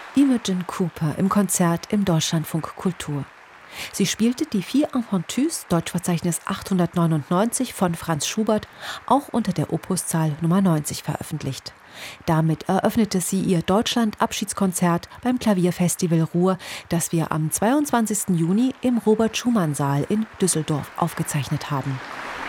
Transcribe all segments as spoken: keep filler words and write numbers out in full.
Imogen Cooper im Konzert im Deutschlandfunk Kultur. Sie spielte die vier Impromptus, Deutschverzeichnis achthundertneunundneunzig von Franz Schubert, auch unter der Opuszahl Nummer neunzig veröffentlicht. Damit eröffnete sie ihr Deutschland-Abschiedskonzert beim Klavierfestival Ruhr, das wir am zweiundzwanzigsten Juni im Robert-Schumann-Saal in Düsseldorf aufgezeichnet haben.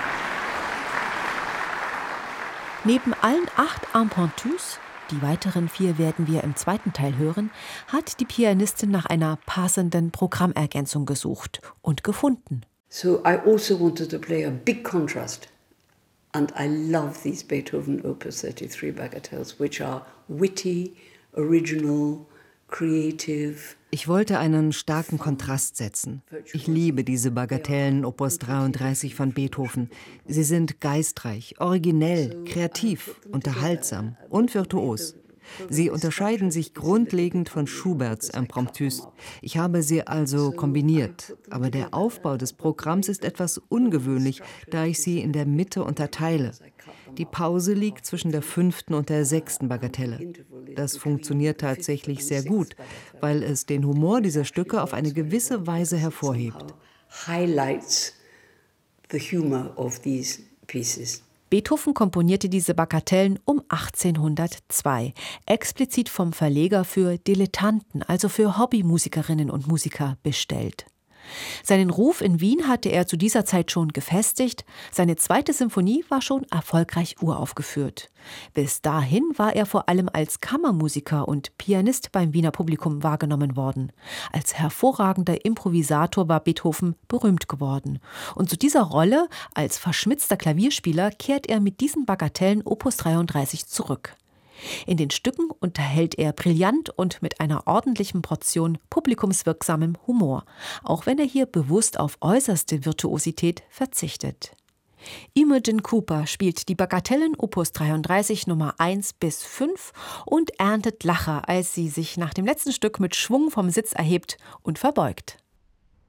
Neben allen acht Impromptus, die weiteren vier werden wir im zweiten Teil hören, hat die Pianistin nach einer passenden Programmergänzung gesucht und gefunden. So I also wanted to play a big contrast. And I love these Beethoven Opus thirty-three bagatelles, which are witty, original, creative. Ich wollte einen starken Kontrast setzen. Ich liebe diese Bagatellen Opus dreiunddreißig von Beethoven. Sie sind geistreich, originell, kreativ, unterhaltsam und virtuos. Sie unterscheiden sich grundlegend von Schuberts Impromptus. Ich habe sie also kombiniert. Aber der Aufbau des Programms ist etwas ungewöhnlich, da ich sie in der Mitte unterteile. Die Pause liegt zwischen der fünften und der sechsten Bagatelle. Das funktioniert tatsächlich sehr gut, weil es den Humor dieser Stücke auf eine gewisse Weise hervorhebt. Highlights the humor of these pieces. Beethoven komponierte diese Bagatellen um achtzehnhundertzwei, explizit vom Verleger für Dilettanten, also für Hobbymusikerinnen und Musiker, bestellt. Seinen Ruf in Wien hatte er zu dieser Zeit schon gefestigt. Seine zweite Symphonie war schon erfolgreich uraufgeführt. Bis dahin war er vor allem als Kammermusiker und Pianist beim Wiener Publikum wahrgenommen worden. Als hervorragender Improvisator war Beethoven berühmt geworden. Und zu dieser Rolle als verschmitzter Klavierspieler kehrt er mit diesen Bagatellen Opus dreiunddreißig zurück. In den Stücken unterhält er brillant und mit einer ordentlichen Portion publikumswirksamem Humor, auch wenn er hier bewusst auf äußerste Virtuosität verzichtet. Imogen Cooper spielt die Bagatellen Opus dreiunddreißig Nummer eins bis fünf und erntet Lacher, als sie sich nach dem letzten Stück mit Schwung vom Sitz erhebt und verbeugt.